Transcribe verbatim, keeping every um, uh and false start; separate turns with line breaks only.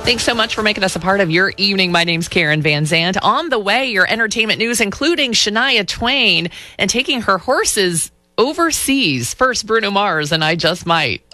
Thanks so much for making us a part of your evening. My name's Karen Van Zandt. On the way, your entertainment news, including Shania Twain and taking her horses overseas. First, Bruno Mars and I Just Might.